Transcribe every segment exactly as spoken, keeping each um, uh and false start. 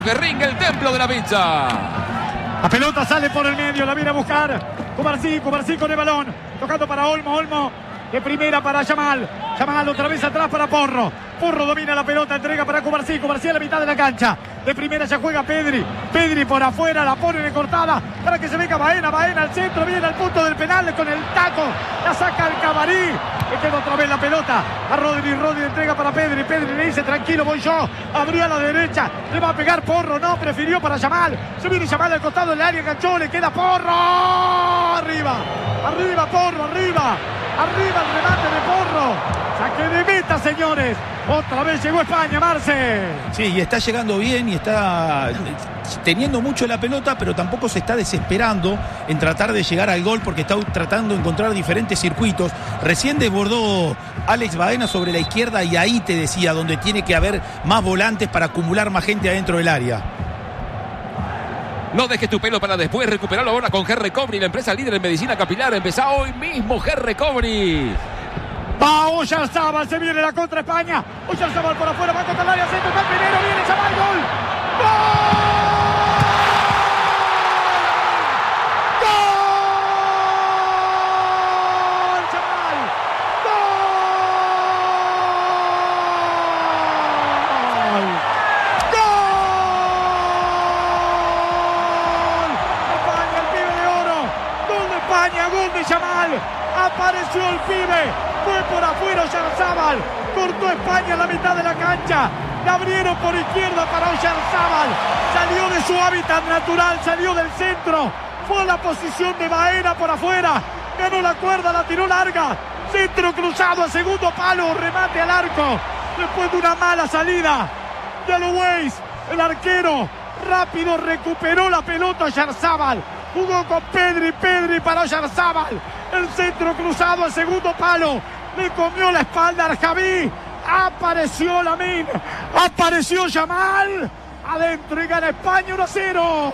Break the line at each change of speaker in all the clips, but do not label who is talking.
Que ringa el templo de la pizza.
La pelota sale por el medio, la viene a buscar Cubarsí, Cubarsí con el balón, tocando para Olmo, Olmo de primera para Yamal, Yamal otra vez atrás para Porro, Porro domina la pelota, entrega para Cubarsí, Cubarsí a la mitad de la cancha, de primera ya juega Pedri, Pedri por afuera, la pone de cortada, para que se venga Baena, Baena al centro, viene al punto del penal con el taco, la saca el Camarí, le queda otra vez la pelota a Rodri, Rodri entrega para Pedri, Pedri le dice tranquilo voy yo, abrió a la derecha, le va a pegar Porro, no, prefirió para Yamal, se viene Yamal al costado del área, enganchó, le queda Porro, arriba, arriba Porro, arriba, arriba el remate de Porro, saque de meta señores, otra vez llegó España, Marce.
Sí, y está llegando bien y está teniendo mucho la pelota, pero tampoco se está desesperando en tratar de llegar al gol porque está tratando de encontrar diferentes circuitos. Recién desbordó Alex Baena sobre la izquierda y ahí te decía donde tiene que haber más volantes para acumular más gente adentro del área.
No dejes tu pelo para después, recuperarlo ahora con G-Recovery, la empresa líder en medicina capilar. Empezá hoy mismo G-Recovery.
Va Oyarzabal, se viene la contra España. Oyarzabal por afuera, va contra el área, centro, está primero, viene Yamal, gol. ¡Gol! Gol de Yamal, apareció el pibe, fue por afuera Oyarzabal, cortó España a la mitad de la cancha, la abrieron por izquierda para Oyarzabal, salió de su hábitat natural, salió del centro, fue a la posición de Baena por afuera, ganó la cuerda, la tiró larga, centro cruzado a segundo palo, remate al arco, después de una mala salida, Yalowais, el arquero, rápido recuperó la pelota Oyarzabal. Jugó con Pedri, Pedri para Oyarzabal. El centro cruzado al segundo palo. Le comió la espalda al Javi. Apareció Lamine. Apareció Yamal. Adentro y gana España uno a cero.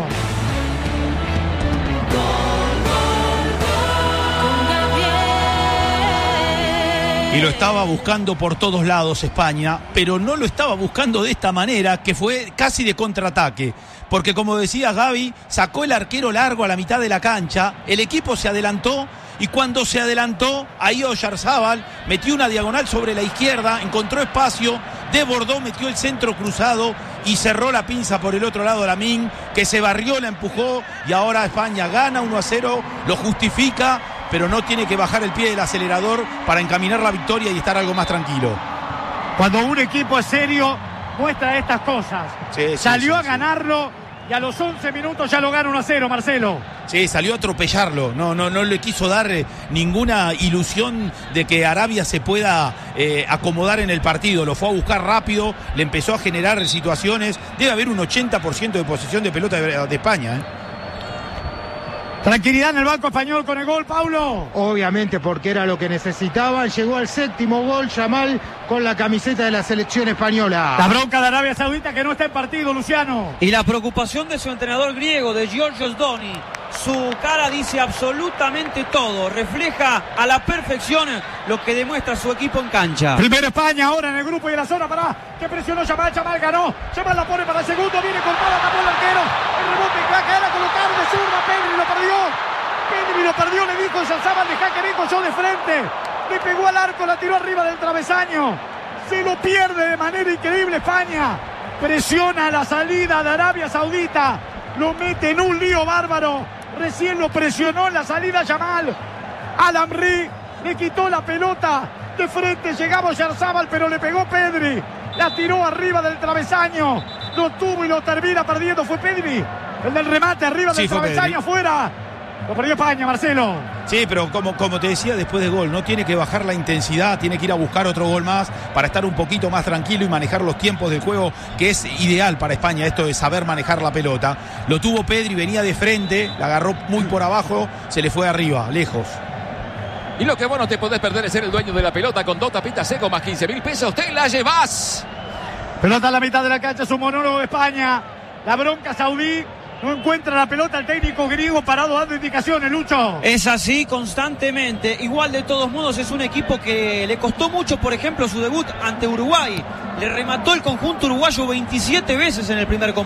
Y lo estaba buscando por todos lados España, pero no lo estaba buscando de esta manera, que fue casi de contraataque. Porque como decía Gaby, sacó el arquero largo a la mitad de la cancha, el equipo se adelantó y cuando se adelantó, ahí Oyarzabal metió una diagonal sobre la izquierda, encontró espacio, desbordó, metió el centro cruzado y cerró la pinza por el otro lado Lamine, que se barrió, la empujó y ahora España gana uno a cero, lo justifica, pero no tiene que bajar el pie del acelerador para encaminar la victoria y estar algo más tranquilo.
Cuando un equipo es serio, muestra estas cosas. Sí, sí, salió sí, a ganarlo sí. Y a los once minutos ya lo gana uno a cero, Marcelo.
Sí, salió a atropellarlo. No, no, no le quiso dar eh, ninguna ilusión de que Arabia se pueda eh, acomodar en el partido. Lo fue a buscar rápido, le empezó a generar situaciones. Debe haber un ochenta por ciento de posesión de pelota de, de España, ¿eh?
Tranquilidad en el banco español con el gol, Paulo.
Obviamente, porque era lo que necesitaban. Llegó al séptimo gol, Yamal, con la camiseta de la selección española.
La bronca de Arabia Saudita que no está en partido, Luciano.
Y la preocupación de su entrenador griego, de Georgios Doni. Su cara dice absolutamente todo. Refleja a la perfección lo que demuestra su equipo en cancha.
Primero España, ahora en el grupo y en la zona para que presionó Yamal. Yamal ganó. Yamal la pone para el segundo. Viene cortada, tapó el arquero. El rebote en caja era colocar de zurda. Pedri lo perdió. Pedri lo perdió, le dijo Oyarzabal, deja que vengo yo de frente. Le pegó al arco, la tiró arriba del travesaño. Se lo pierde de manera increíble España. Presiona la salida de Arabia Saudita. Lo mete en un lío bárbaro. Recién lo presionó en la salida Yamal. Al-Amri le quitó la pelota. De frente llegaba Oyarzabal, pero le pegó Pedri. La tiró arriba del travesaño. Lo tuvo y lo termina perdiendo. Fue Pedri. El del remate arriba del sí, travesaño afuera. Lo perdió España, Marcelo.
Sí, pero como, como te decía después del gol, no tiene que bajar la intensidad, tiene que ir a buscar otro gol más para estar un poquito más tranquilo y manejar los tiempos del juego, que es ideal para España, esto de saber manejar la pelota. Lo tuvo Pedri, venía de frente, la agarró muy por abajo, se le fue arriba, lejos.
Y lo que vos no te podés perder es ser el dueño de la pelota con dos tapitas seco más quince mil pesos, te la llevas.
Pelota a la mitad de la cancha, su monólogo de España. La bronca saudí. No encuentra la pelota el técnico griego parado dando indicaciones, Lucho.
Es así constantemente. Igual de todos modos es un equipo que le costó mucho, por ejemplo, su debut ante Uruguay. le remató el conjunto uruguayo veintisiete veces en el primer compromiso.